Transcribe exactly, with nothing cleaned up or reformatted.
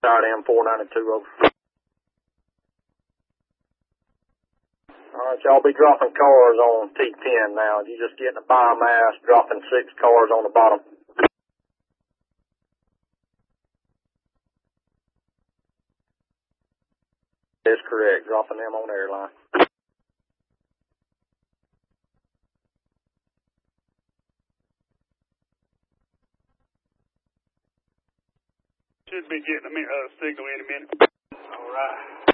R M four ninety-two, over. Alright, y'all be dropping cars on T ten now. You just getting a biomass, dropping six cars on the bottom. That's correct, dropping them on airline. Should be getting a uh, signal any minute. Alright.